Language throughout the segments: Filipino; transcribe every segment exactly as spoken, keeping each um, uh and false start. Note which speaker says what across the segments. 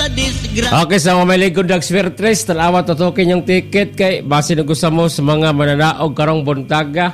Speaker 1: Okay, sa mga maligod ng Swertres, talawat tutukin yung ticket kay base na gusto mo sa mga mananaog karong buntaga.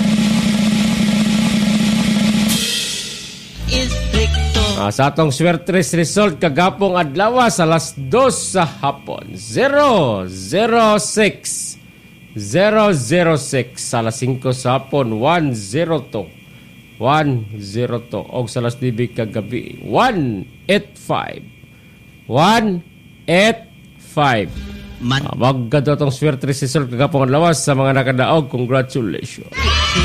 Speaker 1: Ah, sa atong Swertres result kagapong adlaw sa alas dos sa hapon. zero zero six zero zero six sa alas singko sa hapon one zero two one zero two og sa alas nine kagabi one eight five one eight five. Ah, magkado atong Swertres result kagapong adlaw sa mga nakadaog. Congratulations.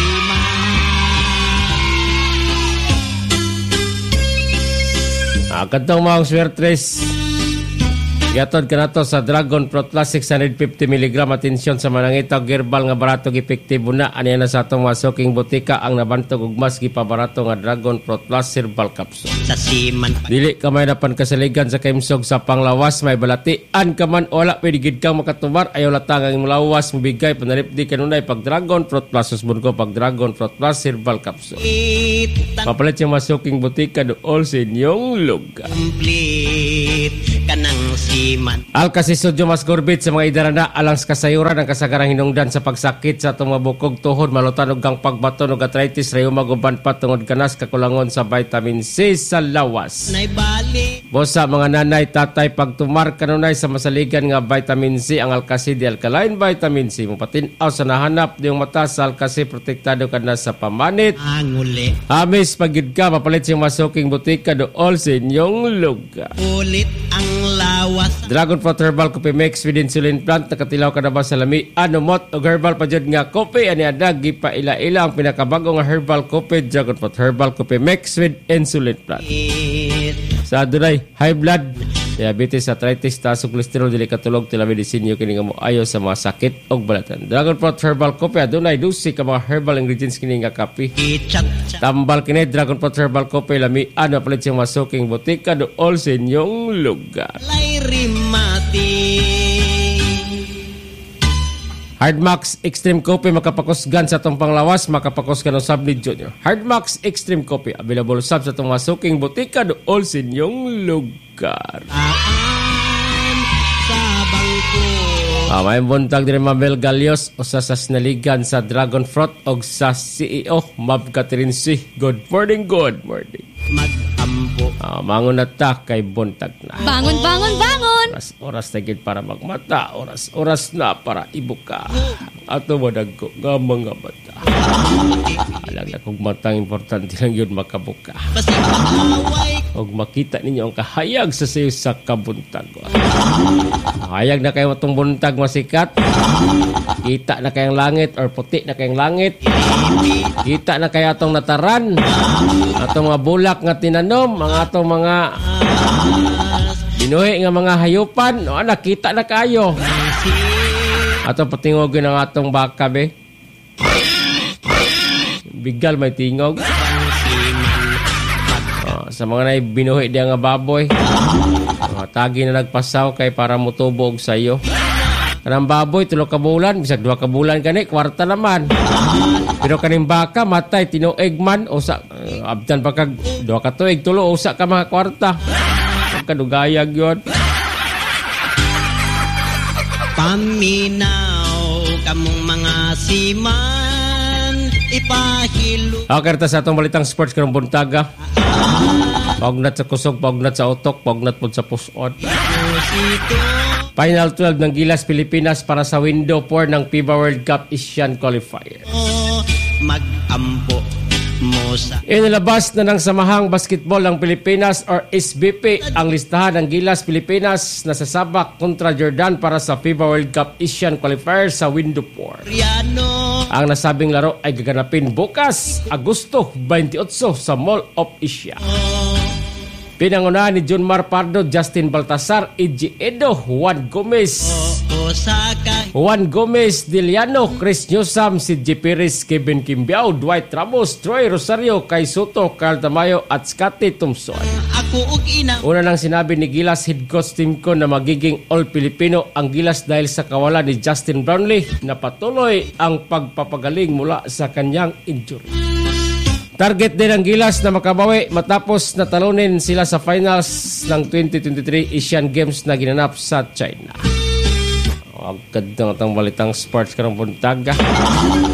Speaker 1: Ah, kadtong mga Swertres gatod ka na to sa Dragon Pro Plus six hundred fifty milligram. Atensyon sa manangitaw gerbal nga baratog epektibo na aniya na sa atong masuking butika ang nabantog ug mas gipabarato nga Dragon Pro Plus Herbal Capsule. Sa siman dili ka may napan kasaligan sa kaimsog sa panglawas, may balatian ka man wala pwede gid kang makatubar. Ayaw latang ang lawas mabigay panalipdi kanunay pag Dragon Pro Plus usbon ko pag Dragon Pro Plus Herbal Capsule. Papalit yung masuking butika dool sa inyong lugar. Complete kanang siman. Alkasisodyo mas gorbit sa mga idarana alang sa kasayuran ang kasagarang hinungdan sa pagsakit sa itong mabukog tuhod, malutan ug ang pagbaton ug arthritis, rheuma guban pa tungod kanas kakulangon sa vitamin C sa lawas. Bosa mga nanay tatay pagtumar kanunay sa masaligan nga vitamin C ang Alkasi di Alkaline Vitamin C mo patin-aw sa nahanap diyong mata sa Alkasi protektado ka na sa pamanit. Anguli. Amis pagid ka papalit siyang masuking butika dool sa inyong lugar. Ulit ang lawas. Dragon Fruit Herbal Coffee Mix with insulin plant nakatilaw ka na ba sa lami anomot o herbal pa dyan nga coffee ani adag gipaila-ila ang pinakabagong nga herbal coffee Dragon Fruit Herbal Coffee Mix with insulin plant. Sa adunay high blood, diabetes, arthritis, taas ug cholesterol dili katulog telemedicine kini nga moayo sa mga sakit ug balatan. Dragon Fruit Herbal Coffee adunay dusi ka mga herbal ingredients kini nga kape. Tambal kini Dragon Fruit Herbal Coffee lami ano palit siyang masuking butika dool sa inyong lugar. Hardmax Extreme Coffee makapakusgan sa itong panglawas, makapakusgan ng Subnid Junior. Hardmax Extreme Coffee available sab sa itong masuking butika dool sa inyong lugar. Ah, may buntag din Mabel Galios o sa sasnaligan sa Dragon Fruit o sa C E O Mab Catherine C. Good morning, good morning. Mag-ambo. Ah, mangon na ta kay buntag na.
Speaker 2: Bangon, bangon, bangon!
Speaker 1: Oras, oras na gid para magmata. Oras, oras na para ibuka. Ato mo nagko nga mga mata. Alang na kung matang importante lang yun makabuka. O makita ninyo ang kahayag sa sayo sa kabuntag. Hayag na kayo itong buntag masikat. Kita na kayong langit or puti na kayong langit. Kita na kayo itong nataran. Atong mga bulak nga tinanom. Ang atong mga binuhi nga mga hayupan. O nakita na kayo. Atong patingogin ang atong baka be. Bigal may tingog. Uh, sa mga na binuhi diya nga baboy. Uh, tagi na nagpasaw kay para mutubog sa iyo. Kanang baboy, tulo ka bulan. Bisag dua ka bulan kani, kwarta naman. Pero kaning baka, matay, tinuig man. Usa, uh, abdan pa kag dua ka tuig, tulo, usa ka mga kwarta. Kadugayag yun. Paminaw kamong mga siman ipahilo. Okay, ta sa atong balitang sports karong buntaga. Paugnat sa kusog, paugnat sa utok, paugnat po sa puson. Final twelve ng Gilas Pilipinas para sa window four ng FIBA World Cup Asian Qualifier. Mag-ampo mo sa inilabas na ng Samahang Basketball ng Pilipinas or S B P ang listahan ng Gilas Pilipinas na sasabak kontra Jordan para sa FIBA World Cup Asian Qualifier sa window four. Ang nasabing laro ay gaganapin bukas, Agosto twenty-eight sa Mall of Asia. Pinangunahan ni Junmar Pardo, Justin Baltasar, E G Edo, Juan Gomez, Juan Gomez, Diliano, Chris Newsam, si G. Perez, Kevin Kimbiao, Dwight Ramos, Troy Rosario, Kai Soto, Carl Tamayo at Scotty Thompson. Una nang sinabi ni Gilas head coach team ko na magiging all-Filipino ang Gilas dahil sa kawalan ni Justin Brownlee na patuloy ang pagpapagaling mula sa kanyang injury. Target din ang Gilas na makabawi matapos na talunin sila sa finals ng twenty twenty-three Asian Games na ginanap sa China. Agad na itong balitang sports karong buntaga.